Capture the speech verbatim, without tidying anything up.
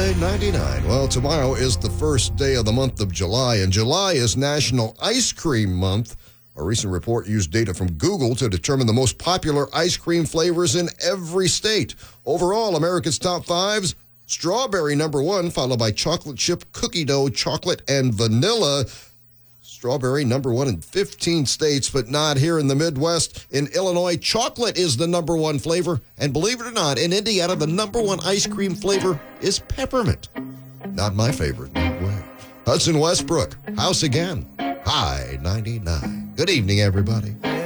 High ninety-nine. Well, tomorrow is the first day of the month of July, and July is National Ice Cream Month. A recent report used data from Google to determine the most popular ice cream flavors in every state. Overall, America's top fives: strawberry number one, followed by chocolate chip, cookie dough, chocolate, and vanilla. Strawberry number one in fifteen states, but not here in the Midwest. In Illinois, chocolate is the number one flavor. And believe it or not, in Indiana, the number one ice cream flavor is peppermint. Not my favorite, no way. Hudson Westbrook, House Again, High ninety-nine. Good evening, everybody.